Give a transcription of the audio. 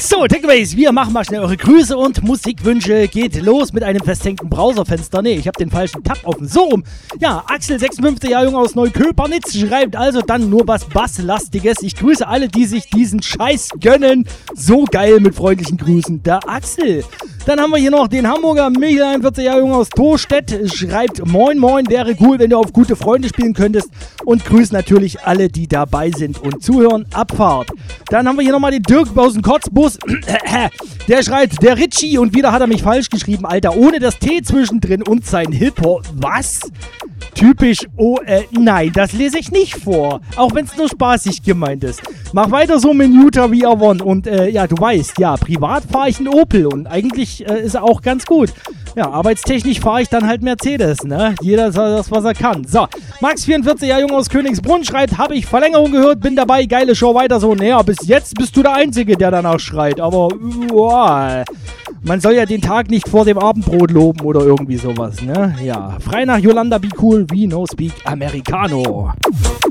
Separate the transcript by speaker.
Speaker 1: So, Takeaways, wir machen mal schnell eure Grüße und Musikwünsche. Geht los mit einem festhängenden Browserfenster. Nee, ich habe den falschen Tab offen. So rum. Ja, Axel, 56 Jahre jung aus Neuköpernitz, schreibt also dann nur was Basslastiges. Ich grüße alle, die sich diesen Scheiß gönnen. So geil, mit freundlichen Grüßen. Der Axel. Dann haben wir hier noch den Hamburger Michael, 41 Jahre jung aus Torstedt, schreibt: Moin Moin, wäre cool, wenn du auf gute Freunde spielen könntest, und grüßt natürlich alle, die dabei sind und zuhören. Abfahrt. Dann haben wir hier nochmal den Dirk aus dem Kotzbus, der schreibt: Der Ritchie, und wieder hat er mich falsch geschrieben, Alter, ohne das T zwischendrin und sein Hip-Hop. Was? Typisch, nein, das lese ich nicht vor, auch wenn es nur spaßig gemeint ist. Mach weiter so mit Utah VR1 und ja, du weißt, ja, privat fahre ich einen Opel und eigentlich ist er auch ganz gut. Ja, arbeitstechnisch fahre ich dann halt Mercedes, ne? Jeder soll das, was er kann. So, Max, 44 Jahre jung aus Königsbrunn, schreibt: Habe ich Verlängerung gehört, bin dabei, geile Show, weiter so. Naja, bis jetzt bist du der Einzige, der danach schreit, aber man soll ja den Tag nicht vor dem Abendbrot loben oder irgendwie sowas, ne? Ja, frei nach Yolanda, be cool, we no speak Americano.